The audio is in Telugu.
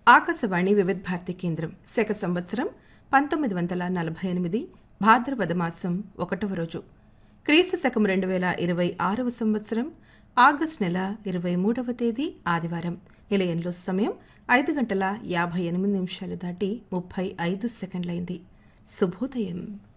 ఆకాశవాణి వివిధ భారతి కేంద్రం శక సంవత్సరం 1948 భాద్రపద మాసం 1వ రోజు క్రీస్తు శకం 2026వ సంవత్సరం ఆగస్టు నెల 23వ తేదీ ఆదివారం. నిలయంలో సమయం 5:58 దాటి 35 సెకండ్లైంది. శుభోదయం.